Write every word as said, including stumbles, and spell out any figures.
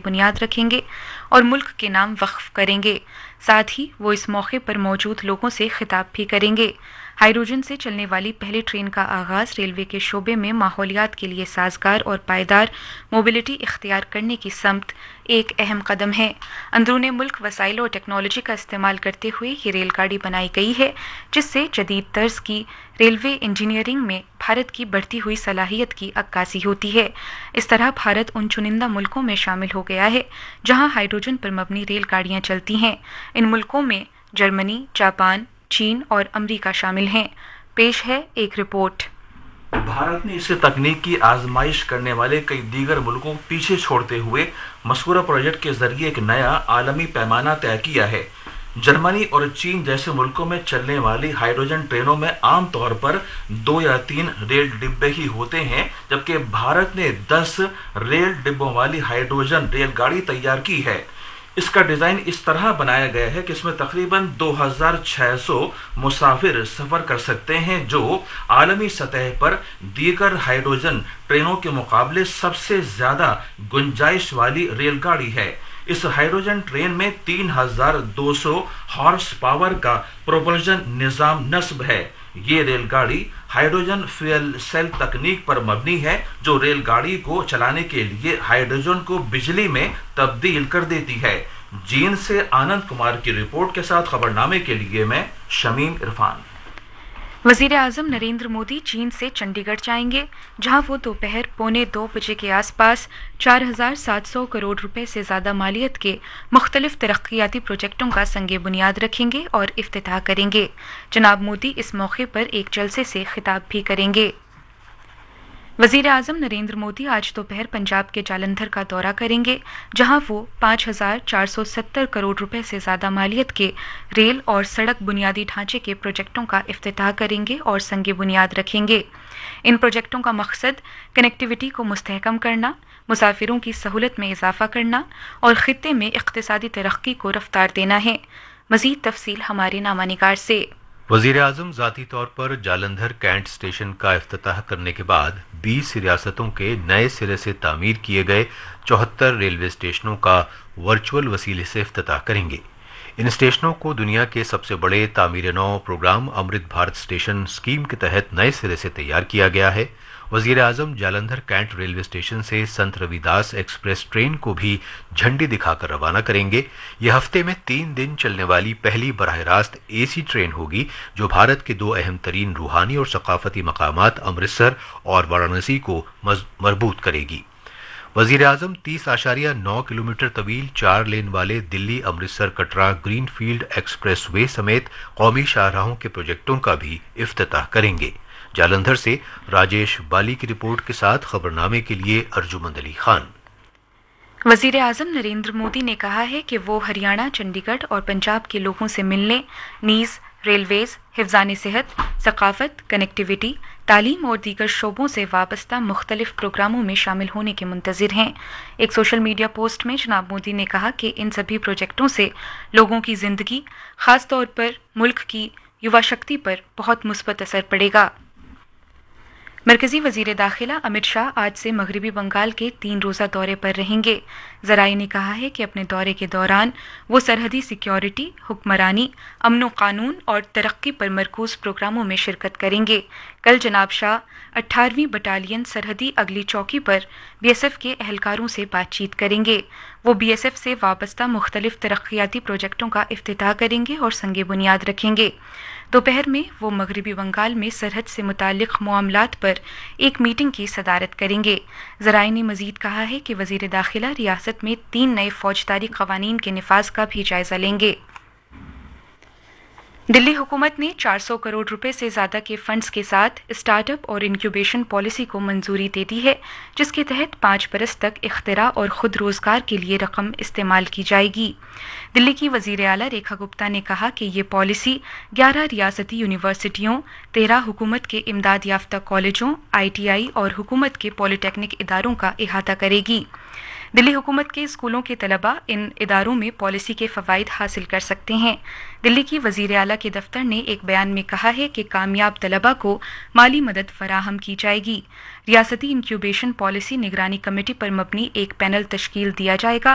بنیاد رکھیں گے اور ملک کے نام وقف کریں گے. ساتھ ہی وہ اس موقع پر موجود لوگوں سے خطاب بھی کریں گے. ہائیڈروجن سے چلنے والی پہلی ٹرین کا آغاز ریلوے کے شعبے میں ماحولیات کے لیے سازگار اور پائیدار موبلٹی اختیار کرنے کی سمت ایک اہم قدم ہے. اندرون ملک وسائل اور ٹیکنالوجی کا استعمال کرتے ہوئے یہ ریل گاڑی بنائی گئی ہے جس سے جدید طرز کی ریلوے انجینئرنگ میں بھارت کی بڑھتی ہوئی صلاحیت کی عکاسی ہوتی ہے. اس طرح بھارت ان چنندہ ملکوں میں شامل ہو گیا ہے جہاں ہائیڈروجن پر مبنی ریل گاڑیاں چلتی ہیں. ان ملکوں میں جرمنی، جاپان، چین اور امریکہ شامل ہیں. پیش ہے ایک رپورٹ. بھارت نے اس تکنیک کی آزمائش کرنے والے کئی دیگر ملکوں کو پیچھے چھوڑتے ہوئے مذکورہ پروجیکٹ کے ذریعے ایک نیا عالمی پیمانہ طے کیا ہے. جرمنی اور چین جیسے ملکوں میں چلنے والی ہائیڈروجن ٹرینوں میں عام طور پر دو یا تین ریل ڈبے ہی ہوتے ہیں، جبکہ بھارت نے دس ریل ڈبوں والی ہائیڈروجن ریل گاڑی تیار کی ہے. اس کا ڈیزائن اس طرح بنایا گیا ہے کہ اس میں تقریباً دو ہزار چھ سو مسافر سفر کر سکتے ہیں، جو عالمی سطح پر دیگر ہائیڈروجن ٹرینوں کے مقابلے سب سے زیادہ گنجائش والی ریل گاڑی ہے. اس ہائیڈروجن ٹرین میں تین ہزار دو سو ہارس پاور کا پروپلشن نظام نصب ہے. یہ ریل گاڑی ہائیڈروجن فیول سیل تکنیک پر مبنی ہے جو ریل گاڑی کو چلانے کے لیے ہائیڈروجن کو بجلی میں تبدیل کر دیتی ہے. چین سے آنند کمار کی رپورٹ کے ساتھ خبرنامے کے لیے میں شمیم عرفان. وزیر اعظم نریندر مودی چین سے چنڈی گڑھ جائیں گے جہاں وہ دوپہر پونے دو بجے کے آس پاس چار ہزار سات سو کروڑ روپے سے زیادہ مالیت کے مختلف ترقیاتی پروجیکٹوں کا سنگ بنیاد رکھیں گے اور افتتاح کریں گے. جناب مودی اس موقع پر ایک جلسے سے خطاب بھی کریں گے. وزیر اعظم نریندر مودی آج دوپہر پنجاب کے جالندھر کا دورہ کریں گے جہاں وہ پانچ ہزار چار سو ستر کروڑ روپے سے زیادہ مالیت کے ریل اور سڑک بنیادی ڈھانچے کے پروجیکٹوں کا افتتاح کریں گے اور سنگ بنیاد رکھیں گے. ان پروجیکٹوں کا مقصد کنیکٹیویٹی کو مستحکم کرنا، مسافروں کی سہولت میں اضافہ کرنا اور خطے میں اقتصادی ترقی کو رفتار دینا ہے. مزید تفصیل ہمارے نامہ نگار سے. وزیر اعظم ذاتی طور پر جالندھر کینٹ اسٹیشن کا افتتاح کرنے کے بعد بیس ریاستوں کے نئے سرے سے تعمیر کیے گئے چوہتر ریلوے اسٹیشنوں کا ورچوئل وسیلے سے افتتاح کریں گے. ان اسٹیشنوں کو دنیا کے سب سے بڑے تعمیر نو پروگرام امرت بھارت اسٹیشن اسکیم کے تحت نئے سرے سے تیار کیا گیا ہے. وزیر اعظم جالندھر کینٹ ریلوے اسٹیشن سے سنت روی داس ایکسپریس ٹرین کو بھی جھنڈی دکھا کر روانہ کریں گے. یہ ہفتے میں تین دن چلنے والی پہلی براہ راست اے سی ٹرین ہوگی جو بھارت کے دو اہم ترین روحانی اور ثقافتی مقامات امرتسر اور وارانسی کو مربوط کرے گی. وزیر اعظم تیس اشاریہ نو کلومیٹر طویل چار لین والے دلی Amritsar Katra green field express way سمیت قومی شاہراہوں کے پروجیکٹوں کا بھی افتتاح کریں گے. جالندھر سے راجیش بالی کی رپورٹ کے ساتھ خبرنامے کے لیے ارجمند علی خان. وزیر اعظم نریندر مودی نے کہا ہے کہ وہ ہریانہ، چنڈی گڑھ اور پنجاب کے لوگوں سے ملنے، نیز ریلویز، حفظان صحت، ثقافت، کنیکٹیویٹی، تعلیم اور دیگر شعبوں سے وابستہ مختلف پروگراموں میں شامل ہونے کے منتظر ہیں. ایک سوشل میڈیا پوسٹ میں جناب مودی نے کہا کہ ان سبھی پروجیکٹوں سے لوگوں کی زندگی، خاص طور پر ملک کی یووا شکتی پر بہت مثبت اثر پڑے گا. مرکزی وزیر داخلہ امت شاہ آج سے مغربی بنگال کے تین روزہ دورے پر رہیں گے. ذرائع نے کہا ہے کہ اپنے دورے کے دوران وہ سرحدی سیکیورٹی، حکمرانی، امن و قانون اور ترقی پر مرکوز پروگراموں میں شرکت کریں گے. کل جناب شاہ اٹھارہویں بٹالین سرحدی اگلی چوکی پر بی ایس ایف کے اہلکاروں سے بات چیت کریں گے. وہ بی ایس ایف سے وابستہ مختلف ترقیاتی پروجیکٹوں کا افتتاح کریں گے اور سنگ بنیاد رکھیں گے. دوپہر میں وہ مغربی بنگال میں سرحد سے متعلق معاملات پر ایک میٹنگ کی صدارت کریں گے. ذرائع نے مزید کہا ہے کہ وزیر داخلہ ریاست میں تین نئے فوجداری قوانین کے نفاذ کا بھی جائزہ لیں گے. دلی حکومت نے چار سو کروڑ روپے سے زیادہ کے فنڈز کے ساتھ اسٹارٹ اپ اور انکیوبیشن پالیسی کو منظوری دے دی ہے جس کے تحت پانچ برس تک اختراع اور خود روزگار کے لیے رقم استعمال کی جائے گی. دلی کی وزیر اعلیٰ ریکھا گپتا نے کہا کہ یہ پالیسی گیارہ ریاستی یونیورسٹیوں، تیرہ حکومت کے امداد یافتہ کالجوں، آئی ٹی آئی اور حکومت کے پولی ٹیکنک اداروں کا احاطہ کرے گی. دلی حکومت کے اسکولوں کے طلباء ان اداروں میں پالیسی کے فوائد حاصل کر سکتے ہیں. دلی کی وزیر اعلیٰ کے دفتر نے ایک بیان میں کہا ہے کہ کامیاب طلباء کو مالی مدد فراہم کی جائے گی. ریاستی انکیوبیشن پالیسی نگرانی کمیٹی پر مبنی ایک پینل تشکیل دیا جائے گا